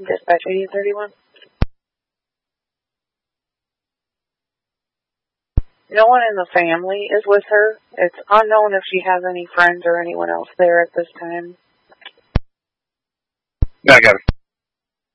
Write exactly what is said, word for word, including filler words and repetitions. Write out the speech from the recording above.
Dispatch eighty thirty-one. No one in the family is with her. It's unknown if she has any friends or anyone else there at this time. Yeah, I got it.